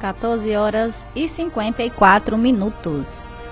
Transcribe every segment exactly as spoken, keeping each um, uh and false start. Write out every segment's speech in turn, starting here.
quatorze horas e cinquenta e quatro minutos.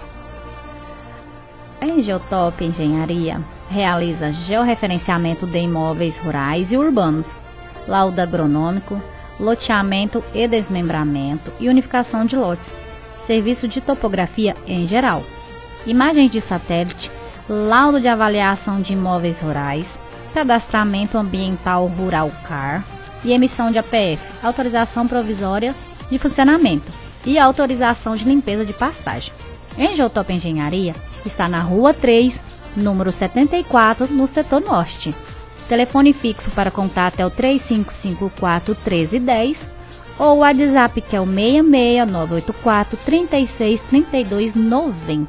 A Engeotop Engenharia realiza georreferenciamento de imóveis rurais e urbanos, laudo agronômico, loteamento e desmembramento e unificação de lotes, serviço de topografia em geral, imagens de satélite, laudo de avaliação de imóveis rurais, cadastramento ambiental rural C A R e emissão de A P F, autorização provisória de funcionamento e autorização de limpeza de pastagem. Engeotop Engenharia está na Rua três, número setenta e quatro, no setor norte. Telefone fixo para contato é o três cinco cinco quatro, um três um zero ou o WhatsApp que é o seis seis nove oito quatro, três seis, três dois nove zero.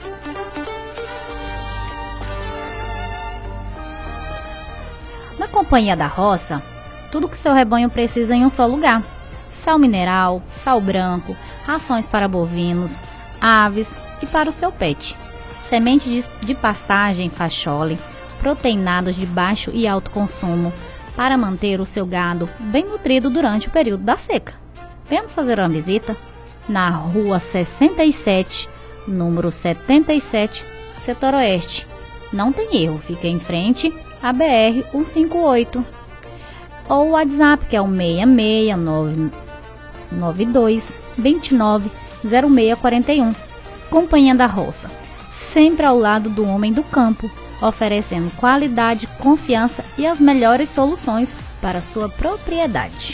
Na Companhia da Roça, tudo que seu rebanho precisa em um só lugar. Sal mineral, sal branco, rações para bovinos, aves e para o seu pet. Semente de, de pastagem Facholi, proteinados de baixo e alto consumo para manter o seu gado bem nutrido durante o período da seca. Venha nos fazer uma visita na Rua sessenta e sete, número setenta e sete, setor oeste. Não tem erro, fica em frente à B R cento e cinquenta e oito. Ou o WhatsApp que é o seis seis nove nove dois, dois nove zero seis quatro um. Companhia da Roça, sempre ao lado do homem do campo, oferecendo qualidade, confiança e as melhores soluções para a sua propriedade.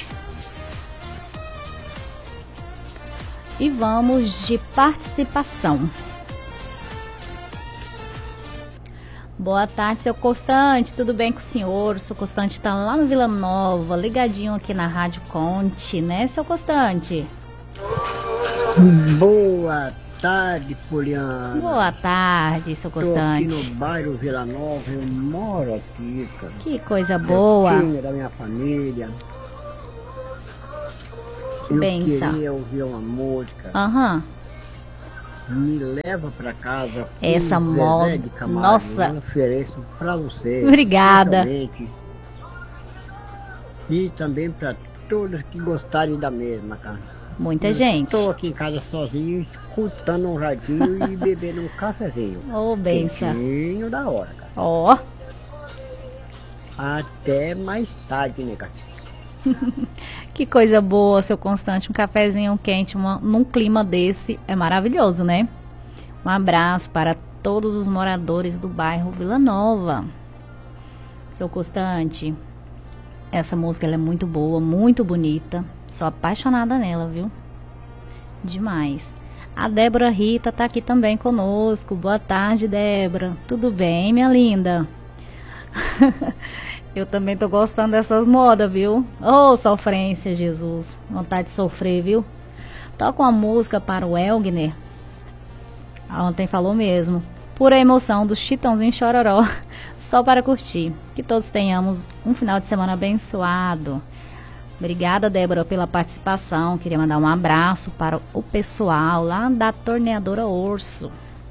E vamos de participação. Boa tarde, seu Constante, tudo bem com o senhor? O seu Constante está lá no Vila Nova, ligadinho aqui na Rádio Conte, né, seu Constante? Boa tarde, Poliana. Boa tarde, seu Constante. Estou aqui no bairro Vila Nova, eu moro aqui, cara. Que coisa boa. Eu da minha família. Que eu benção. queria ouvir uma música. Aham. Me leva pra casa. Essa moda. Nossa. Eu ofereço pra você. Obrigada. E também pra todos que gostarem da mesma, cara. Muita eu gente. Estou aqui em casa sozinho, escutando um radinho e bebendo um cafezinho. Ô, oh, benção. Quentinho da hora, cara. Ó. Oh. Até mais tarde, né, cara? Que coisa boa, seu Constante. Um cafezinho quente uma, num clima desse é maravilhoso, né? Um abraço para todos os moradores do bairro Vila Nova. Seu Constante, essa música ela é muito boa, muito bonita. Sou apaixonada nela, viu? Demais. A Débora Rita tá aqui também conosco. Boa tarde, Débora. Tudo bem, minha linda? Eu também tô gostando dessas modas, viu? Ô, oh, sofrência, Jesus. Vontade de sofrer, viu? Toca uma música para o Elgner. Ontem falou mesmo. Pura emoção do Chitãozinho Chororó. Só para curtir. Que todos tenhamos um final de semana abençoado. Obrigada, Débora, pela participação. Queria mandar um abraço para o pessoal lá da Torneadora Orso.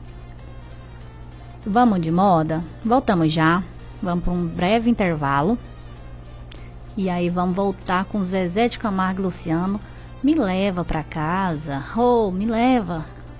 Vamos de moda? Voltamos já. Vamos para um breve intervalo. E aí vamos voltar com Zezé de Camargo e Luciano. Me leva para casa. Oh, me leva.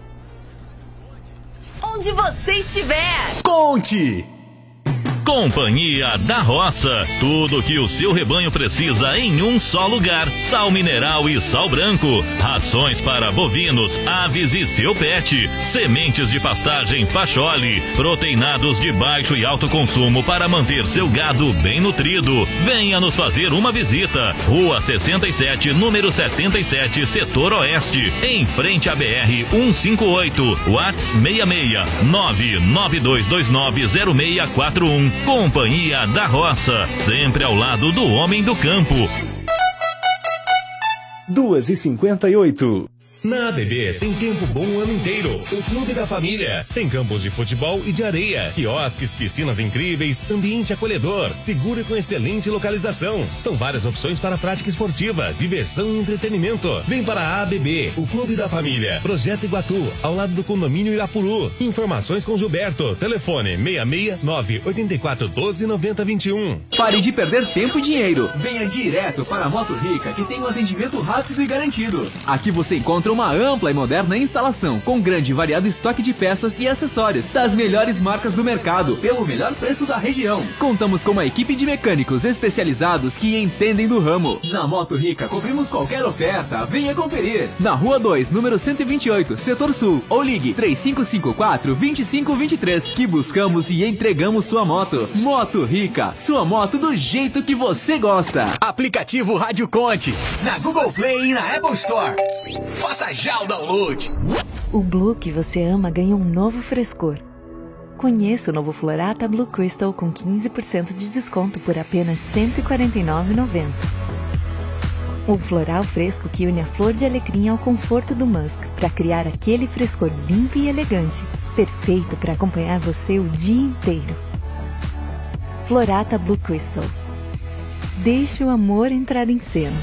Onde você estiver. Conte! Companhia da Roça, tudo que o seu rebanho precisa em um só lugar. Sal mineral e sal branco, rações para bovinos, aves e seu pet, sementes de pastagem Facholi, proteinados de baixo e alto consumo para manter seu gado bem nutrido. Venha nos fazer uma visita. Rua sessenta e sete, número setenta e sete, setor oeste, em frente à B R cento e cinquenta e oito. WhatsApp seis seis nove nove dois dois nove zero seis quatro um. Companhia da Roça, sempre ao lado do homem do campo. duas e cinquenta e oito. Na A B B tem tempo bom o ano inteiro. O Clube da Família. Tem campos de futebol e de areia, quiosques, piscinas incríveis, ambiente acolhedor, seguro e com excelente localização. São várias opções para prática esportiva, diversão e entretenimento. Vem para a A B B, o Clube da Família. Projeto Iguatu, ao lado do condomínio Irapuru. Informações com Gilberto. Telefone seis seis nove oito quatro um dois nove zero dois um. Pare de perder tempo e dinheiro. Venha direto para a Moto Rica, que tem um atendimento rápido e garantido. Aqui você encontra uma ampla e moderna instalação, com grande e variado estoque de peças e acessórios das melhores marcas do mercado, pelo melhor preço da região. Contamos com uma equipe de mecânicos especializados que entendem do ramo. Na Moto Rica cobrimos qualquer oferta. Venha conferir. Na Rua dois, número cento e vinte e oito, Setor Sul, ou ligue três cinco cinco quatro, dois cinco dois três, que buscamos e entregamos sua moto. Moto Rica, sua moto do jeito que você gosta. Aplicativo Rádio Conte, na Google Play e na Apple Store. Faça já o download. O Blue que você ama ganha um novo frescor. Conheça o novo Florata Blue Crystal com quinze por cento de desconto por apenas cento e quarenta e nove reais e noventa centavos. O floral fresco que une a flor de alecrim ao conforto do musk para criar aquele frescor limpo e elegante, perfeito para acompanhar você o dia inteiro. Florata Blue Crystal. Deixe o amor entrar em cena.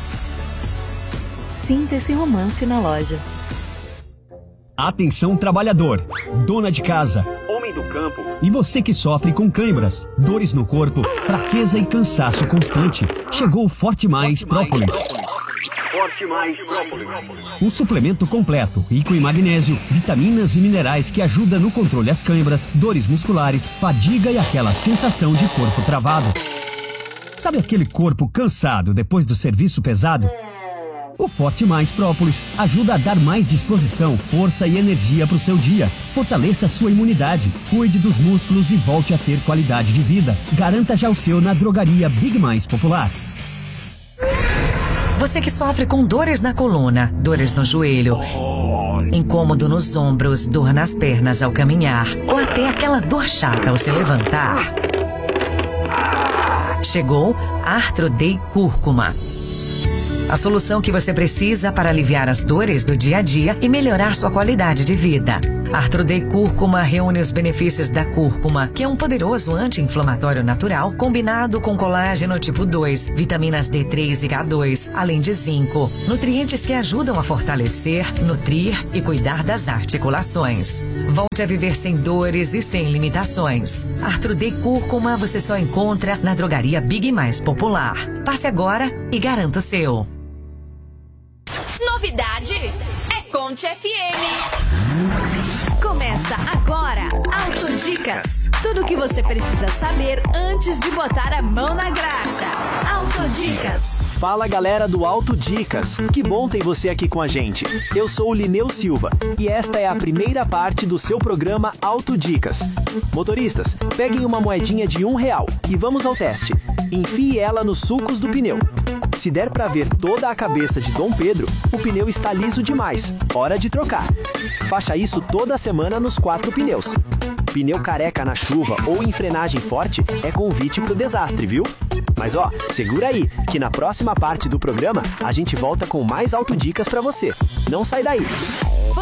Sinta esse romance na loja. Atenção trabalhador, dona de casa, homem do campo e você que sofre com câimbras, dores no corpo, fraqueza e cansaço constante. Chegou o Forte Mais Própolis. Forte Mais Própolis. Um suplemento completo, rico em magnésio, vitaminas e minerais que ajuda no controle das câimbras, dores musculares, fadiga e aquela sensação de corpo travado. Sabe aquele corpo cansado depois do serviço pesado? O Forte Mais Própolis ajuda a dar mais disposição, força e energia para o seu dia. Fortaleça a sua imunidade, cuide dos músculos e volte a ter qualidade de vida. Garanta já o seu na drogaria Big Mais Popular. Você que sofre com dores na coluna, dores no joelho, incômodo nos ombros, dor nas pernas ao caminhar, ou até aquela dor chata ao se levantar. Chegou Arthrodey Cúrcuma. A solução que você precisa para aliviar as dores do dia a dia e melhorar sua qualidade de vida. Arthrodey Cúrcuma reúne os benefícios da cúrcuma, que é um poderoso anti-inflamatório natural, combinado com colágeno tipo dois, vitaminas D três e K dois, além de zinco. Nutrientes que ajudam a fortalecer, nutrir e cuidar das articulações. Volte a viver sem dores e sem limitações. Arthrodey Cúrcuma você só encontra na drogaria Big Mais Popular. Passe agora e garanta o seu. Novidade é Conte F M. Começa agora Autodicas. Tudo o que você precisa saber antes de botar a mão na graxa. Autodicas. Fala galera do Autodicas, que bom ter você aqui com a gente. Eu sou o Lineu Silva e esta é a primeira parte do seu programa Autodicas. Motoristas, peguem uma moedinha de um real e vamos ao teste. Enfie ela nos sulcos do pneu. Se der pra ver toda a cabeça de Dom Pedro, o pneu está liso demais. Hora de trocar. Faça isso toda semana nos quatro pneus. Pneu careca na chuva ou em frenagem forte é convite pro desastre, viu? Mas ó, segura aí, que na próxima parte do programa a gente volta com mais Autodicas pra você. Não sai daí!